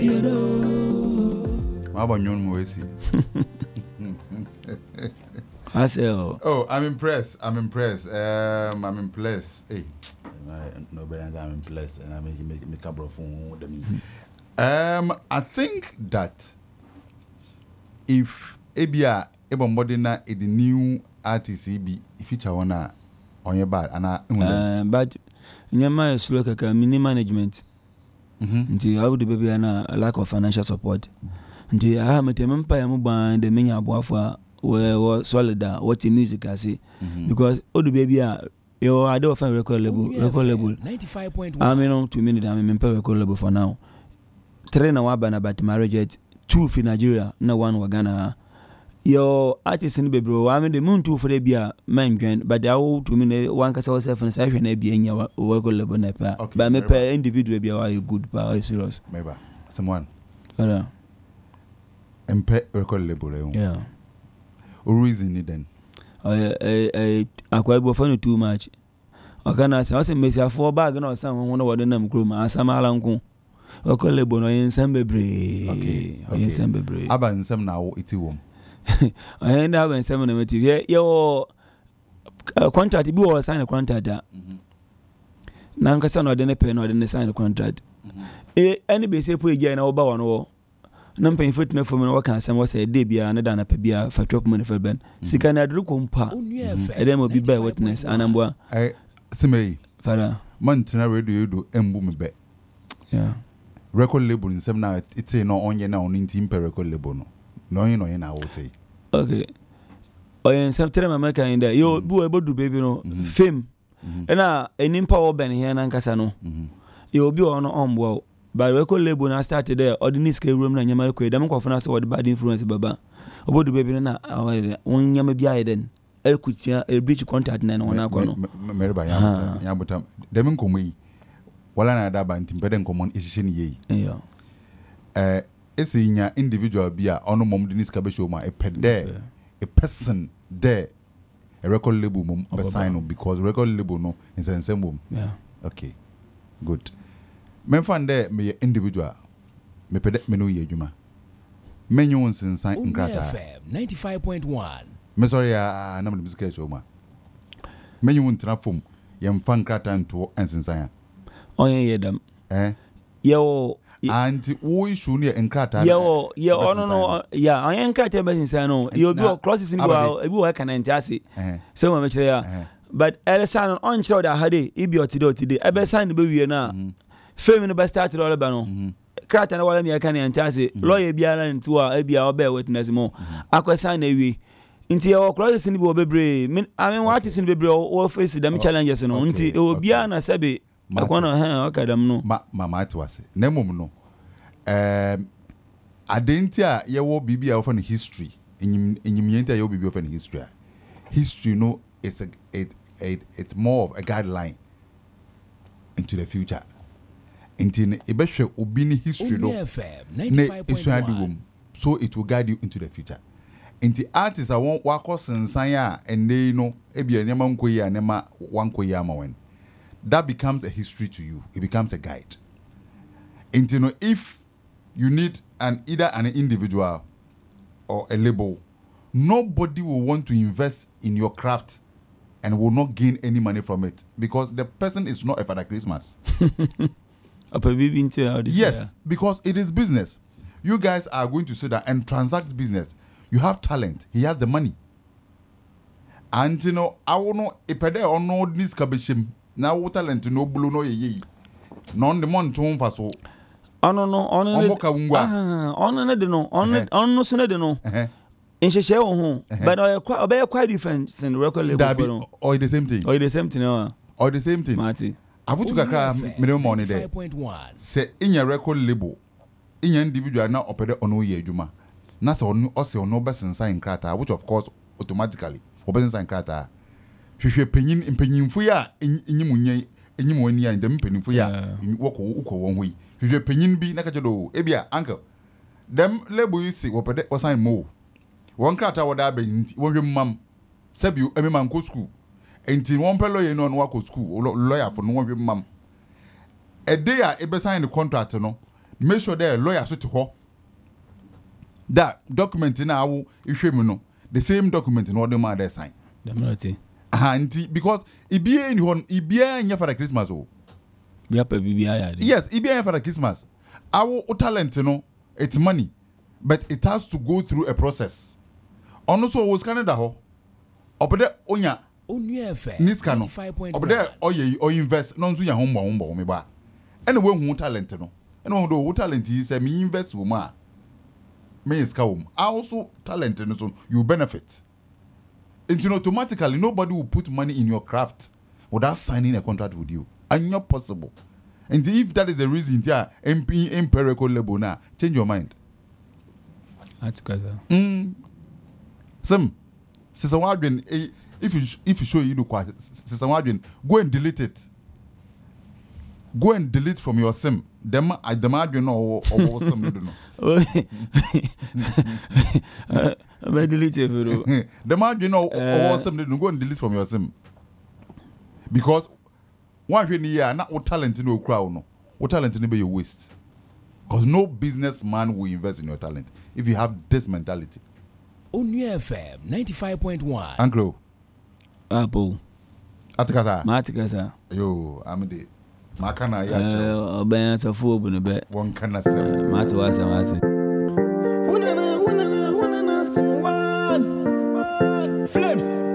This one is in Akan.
How about you, Moesi? I say, oh, I'm impressed. I'm impressed. Hey, no better than I'm impressed, and I make a bro phone with them. I think that if Abia Ebomodina is the new artist, be feature one on your bad, and but in my slow mini management. Until I would be a lack of financial support. Until I have a temper and the many abuafa were solid, what the music I see. Because all the baby are you I don't find record label 95.1. I'm in on 2 minutes, I'm in record label for now. 3 na wabana about marriage yet 2 for Nigeria, no 1 Wagana. Your artist in baby, I mean the moon 2 for the beer, man, but I will to me 1 cast yourself and say, be in your work level nepa. But me per individual be a good power serious. Maybe someone. MP record label. Yeah. What reason it then? I quite often too much. I can say, Messia 4 bag or someone over the name groom, and some alanco. Or call label no in Sembebre. Okay. Sembebre. Aban some now it's home. I end up in 7 material. Your contract, you will sign a contract. Nankasan or the pen or then sign a contract. Any basic put again over one or Numping foot no for me, what can someone say, Debia and a pebia for drop money for Ben. Sikana Drukumpa, and then will be bear witness, and I'm one. I say, Father, Montana radio do emboom bet. Yeah. Record label in some now, it's a no on your now in team per record label. No, you know, and I would say. Okay. Oh, in some time, America in there, you'll be able to baby no fame. And an impower Ben here and Casano. You'll be on well. But record label now started there, or the Niske room and Yamarque, them confidence what the bad influence, Baba. About the baby now, one Yamabia then. I could see a breach contact and one ago. Merba Yabutam, Demon Comi. While another band in Beden Common is ye. It's in your individual beer, on mom Denis Cabeshoma, a pet there, a person there, a record label mum, sign because record label no is an ensemble. Yeah. Okay, good. Me fan there me individual, me pede me no ye juma. Me nyun sin sign in grata. 95.1. Me sorry na me music show ma. Me nyun tena fom, yem fan grata nto ensin sign. Onye yedam. Yo anti wo issue ne enkrata yo no yeah I enkrata be say no you do cross symbol e bi wo ka na ntiase say mo me kire ya but elsan on kire da hade e bi otide e be sign be wie na fame no be start all ba no krata na wala me ka na ntiase lawyer biara nti wa e bia obe witness mo akwesa na wie nti e cross symbol bebre I mean what is in bebre o face them challenges no nti e obia na sabe akwana akadam no mama atwase na mom no adentia ye wo bibia of an history enyimyenta ye wo bibia of an history no it's more of a guideline into the future into e be hwe obi ni history no so it will guide you into the future into artists I want wakos nsan a ene no e bia nyama nkoyi anema wankoyi amawen. That becomes a history to you. It becomes a guide. And you know, if you need either an individual or a label, nobody will want to invest in your craft and will not gain any money from it because the person is not a Father Christmas. Yes, because it is business. You guys are going to sit down and transact business. You have talent. He has the money. And you know, I will not ipede or no this kabishim. Now what talent no blue no ye non the mon to mfa so ono no ono de no ono so de no nhehye wo ho but obey quite different in record label no or the same thing or the same thing Marty avutu kakra minimum money there say in your record label in your individual na opede ono ye adwuma na say ono be sensan krata which of course automatically obe sensan krata hwehwe penyinfo ya enyimu ani ya ndem penyinfo ya woko won hoyi hwehwe penyin bi na kaje do ebia uncle dem label yi si wopede osan mo won krata woda ba nti wohwe mam sabiu emema nko school enti won pelo ye no wako school lawyer for no wohwe mam e dey a ebe sign the contract no make sure that lawyer so to ho that document na wo ihwe mu no the same document in order man that sign definitely because ibia in hon ibia nya for the Christmas o bia pa bibia ya yes ibia for the Christmas our talent no it's money but it has to go through a process ono so was Canada ho obede onya niska no obede oye invest no nso ya hombo me ba ene we hu talent no ene wo talent yi say me invest wo ma me iska wo also talent no so you benefit and automatically nobody will put money in your craft without signing a contract with you and not possible. And if that is the reason yeah MP empirical label now change your mind. That's cause some sister Wadwin if you show you do quite sister Wadwin go and delete it. Go and delete from your sim. Them I demand you know or some don't know. I delete it for demand you know or some don't go and delete from your sim. Because one thing here not what talent in your crowd no. What talent in be your waste. Because no businessman will invest in your talent if you have this mentality. Only FM 95.1. Anglo. Apple. Atikasa. Yo, I'm the Makana ya oben safo bu ne be won kana sem mate wasa Flames